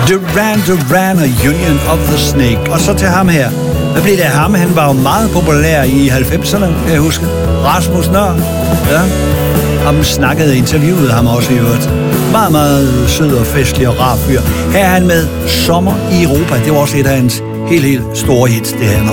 Duran og Union of the Snake. Og så til ham her. Hvad blev det af ham? Han var jo meget populær i 90'erne, kan jeg huske. Rasmus Nøhr. Ja. Ham snakkede, interviewede ham også i øvrigt. Meget, meget sød og festlig og rar fyr. Her er han med Sommer i Europa. Det var også et af hans helt store hits, det her nummer.